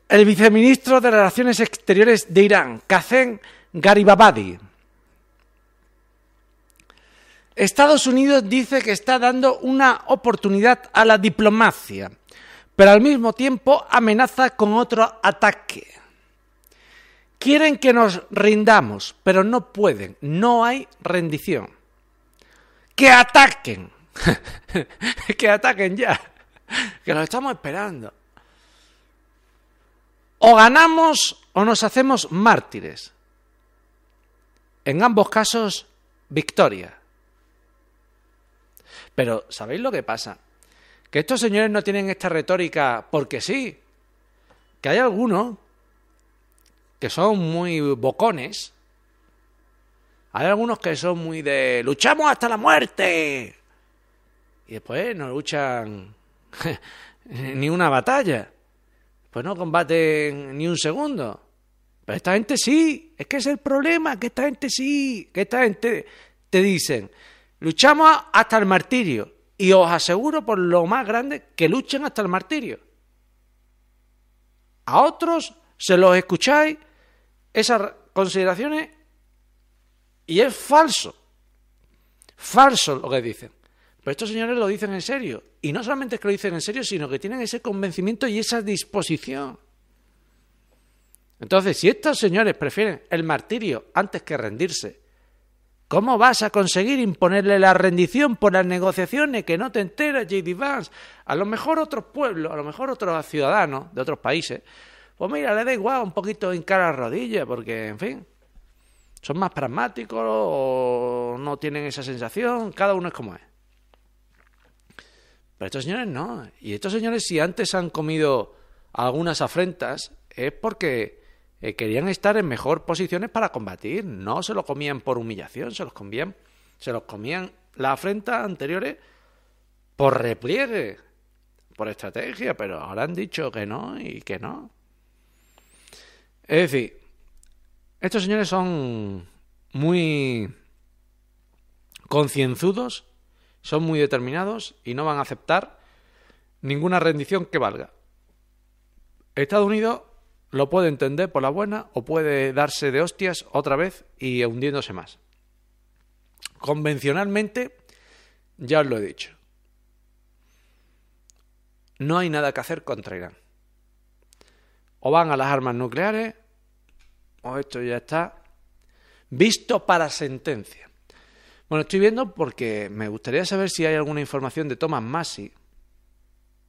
el viceministro de Relaciones Exteriores de Irán, Qasem Gharibabadi. Estados Unidos dice que está dando una oportunidad a la diplomacia, pero al mismo tiempo amenaza con otro ataque. Quieren que nos rindamos, pero no pueden, no hay rendición. ¡Que ataquen! ¡Que ataquen ya! Que los estamos esperando. O ganamos o nos hacemos mártires. En ambos casos, victoria. Pero, ¿sabéis lo que pasa? Que estos señores no tienen esta retórica porque sí. Que hay algunos que son muy bocones. Hay algunos que son muy de luchamos hasta la muerte. Y después no luchan ni una batalla. Pues no combaten ni un segundo. Pero esta gente sí. Es que es el problema, que esta gente sí. Que esta gente te dicen, luchamos hasta el martirio. Y os aseguro por lo más grande que luchen hasta el martirio. A otros se los escucháis esas consideraciones y es falso. Falso lo que dicen. Pero estos señores lo dicen en serio. Y no solamente es que lo dicen en serio, sino que tienen ese convencimiento y esa disposición. Entonces, si estos señores prefieren el martirio antes que rendirse, ¿cómo vas a conseguir imponerle la rendición por las negociaciones que no te enteras, J.D. Vance? A lo mejor otros pueblos, a lo mejor otros ciudadanos de otros países, pues mira, le da igual un poquito hincar la rodilla, porque, en fin, son más pragmáticos o no tienen esa sensación, cada uno es como es. Pero estos señores no. Y estos señores, si antes han comido algunas afrentas, es porque querían estar en mejor posiciones para combatir. No se lo comían por humillación, se los comían las afrentas anteriores por repliegue, por estrategia, pero ahora han dicho que no y que no. Es decir, estos señores son muy concienzudos, son muy determinados y no van a aceptar ninguna rendición que valga. Estados Unidos lo puede entender por la buena o puede darse de hostias otra vez y hundiéndose más. Convencionalmente, ya os lo he dicho, no hay nada que hacer contra Irán. O van a las armas nucleares o esto ya está visto para sentencia. Bueno, estoy viendo porque me gustaría saber si hay alguna información de Thomas Massie,